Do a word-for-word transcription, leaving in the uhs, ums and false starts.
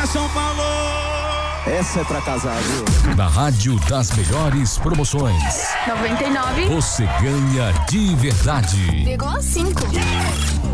São Paulo. Essa é pra casar, viu? Na rádio das melhores promoções. noventa e nove. Você ganha de verdade. Pegou a cinco.